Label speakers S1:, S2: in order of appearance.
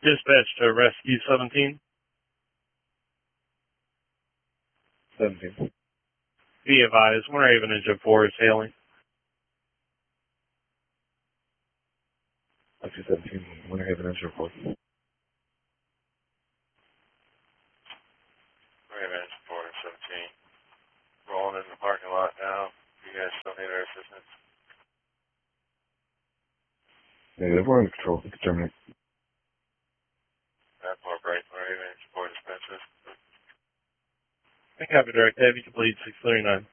S1: Dispatch to Rescue 17.
S2: 17.
S1: Be advised, Winter Haven Engine 4 is hailing.
S2: Rescue 17, Winter Haven Engine 4.
S3: Winter Haven Engine 4 and 17. Rolling in the parking lot now. You guys still need our assistance?
S2: Negative, we're under control. We can terminate.
S3: That more break. Winter Haven Engine 4 dispatches.
S1: I have a direct heavy complete 639.